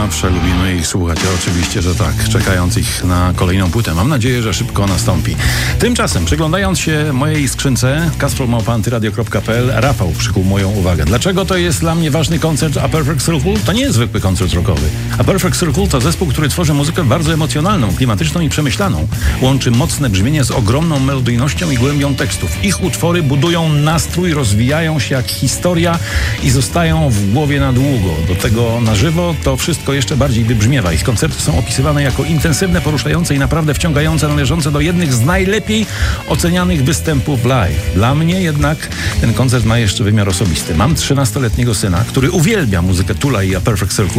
zawsze lubimy ich słuchać. Oczywiście, że tak, czekając ich na kolejną płytę. Mam nadzieję, że szybko nastąpi. Tymczasem, przyglądając się mojej skrzynce kasprol@antyradio.pl, Rafał przykuł moją uwagę. Dlaczego to jest dla mnie ważny koncert A Perfect Circle? To nie jest zwykły koncert rockowy. A Perfect Circle to zespół, który tworzy muzykę bardzo emocjonalną, klimatyczną i przemyślaną. Łączy mocne brzmienie z ogromną melodyjnością i głębią tekstów. Ich utwory budują nastrój, rozwijają się jak historia i zostają w głowie na długo. Do tego na żywo to wszystko jeszcze bardziej wybrzmiewa. Ich koncerty są opisywane jako intensywne, poruszające i naprawdę wciągające, należące do jednych z najlepiej ocenianych występów live. Dla mnie jednak ten koncert ma jeszcze wymiar osobisty. Mam 13-letniego syna, który uwielbia muzykę Tula i A Perfect Circle.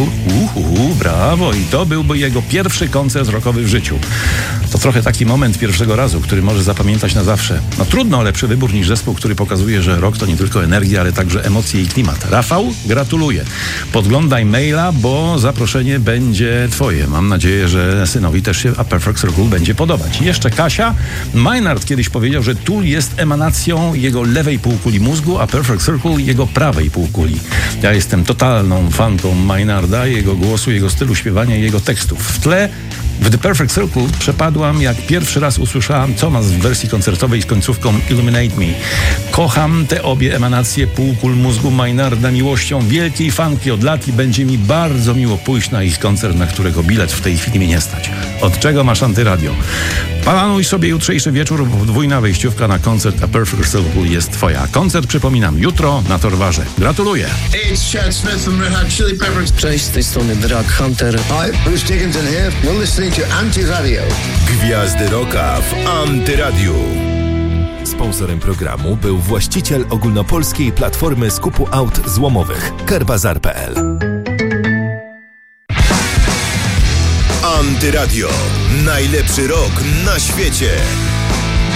Brawo! I to byłby jego pierwszy koncert rockowy w życiu. To trochę taki moment pierwszego razu, który może zapamiętać na zawsze. No trudno lepszy wybór niż zespół, który pokazuje, że rock to nie tylko energia, ale także emocje i klimat. Rafał, gratuluję. Podglądaj maila, bo zaproszenie będzie twoje. Mam nadzieję, że synowi też się A Perfect Circle będzie podobać. I jeszcze Kasia. Maynard kiedyś powiedział, że Tool jest emanacją jego lewej półkuli mózgu, a Perfect Circle jego prawej półkuli. Ja jestem totalną fanką Maynarda, jego głosu, jego stylu śpiewania i jego tekstów. W tle w The Perfect Circle przepadłam, jak pierwszy raz usłyszałam Thomas w wersji koncertowej z końcówką Illuminate Me. Kocham te obie emanacje półkul mózgu Maynarda miłością wielkiej fanki od lat i będzie mi bardzo miło pójść na ich koncert, na którego bilet w tej chwili mnie nie stać. Od czego masz Antyradio? Planuj sobie jutrzejszy wieczór, bo podwójna wejściówka na koncert A Perfect Circle jest twoja. Koncert, przypominam, jutro na Torwarze. Gratuluję! It's Chad Smith from Red Hot Chili Peppers. Cześć, z tej strony Drag Hunter. Hi, Bruce Dickinson here. You're listening to Antyradio. Gwiazdy Rocka w Antyradiu. Sponsorem programu był właściciel ogólnopolskiej platformy skupu aut złomowych Kerbazar.pl. Antyradio. Najlepszy rok na świecie.